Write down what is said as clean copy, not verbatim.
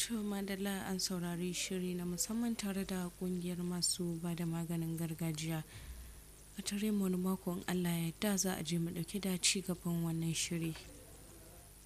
To madalla an saurari shiri na musamman tare da kungiyar masu ba da maganin gargajiya. A tare mu wani makon Allah ya yarda za a je mu dauke da ci gaban wannan shiri.